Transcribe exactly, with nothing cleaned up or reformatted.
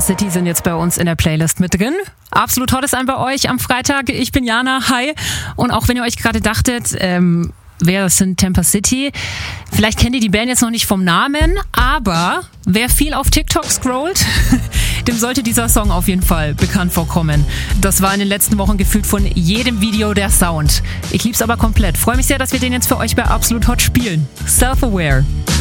City sind jetzt bei uns in der Playlist mit drin. Absolut Hot ist ein bei euch am Freitag. Ich bin Jana, hi. Und auch wenn ihr euch gerade dachtet, ähm, wer sind Tampa City? Vielleicht kennt ihr die Band jetzt noch nicht vom Namen, aber wer viel auf TikTok scrollt, dem sollte dieser Song auf jeden Fall bekannt vorkommen. Das war in den letzten Wochen gefühlt von jedem Video der Sound. Ich lieb's aber komplett. Freue mich sehr, dass wir den jetzt für euch bei Absolut Hot spielen. Self-Aware.